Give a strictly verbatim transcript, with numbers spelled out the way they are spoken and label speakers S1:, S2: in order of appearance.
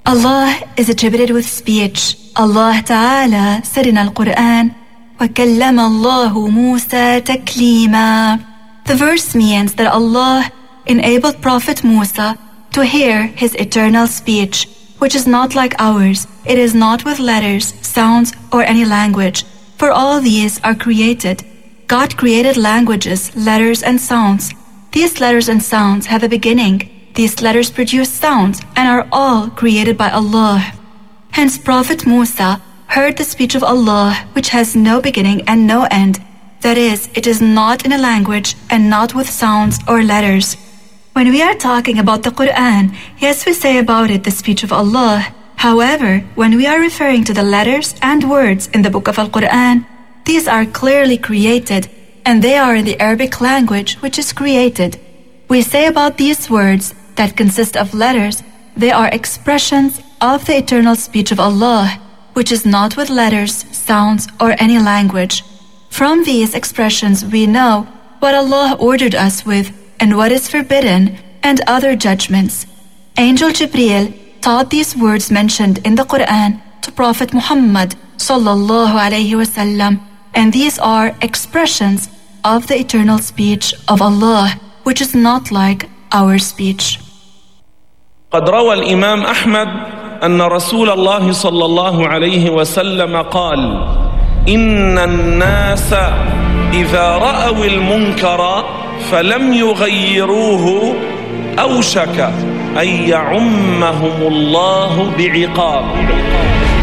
S1: Allah is attributed with speech. Allah Ta'ala said in Al-Quran, وَكَلَّمَ اللَّهُ مُوسَى تَكْلِيمًا. The verse means that Allah enabled Prophet Musa to hear his eternal speech, which is not like ours. It is not with letters, sounds, or any language, for all these are created. God created languages, letters, and sounds. These letters and sounds have a beginning. These letters produce sounds and are all created by Allah. Hence Prophet Musa heard the speech of Allah, which has no beginning and no end. That is, it is not in a language and not with sounds or letters. When we are talking about the Quran, yes, we say about it the speech of Allah. However, when we are referring to the letters and words in the book of Al-Quran, these are clearly created, and they are in the Arabic language, which is created. We say about these words that consist of letters, they are expressions of the eternal speech of Allah, which is not with letters, sounds, or any language. From these expressions we know what Allah ordered us with and what is forbidden, and other judgments. Angel Jibreel taught these words mentioned in the Quran to Prophet Muhammad sallallahu alayhi wasallam, and these are expressions of the eternal speech of Allah, which is not like our speech.
S2: قد روى الإمام أحمد أن رسول الله صلى الله عليه وسلم قال: إن الناس إذا رأوا المنكر فلم يغيروه أوشك أن يعمهم الله بعقاب.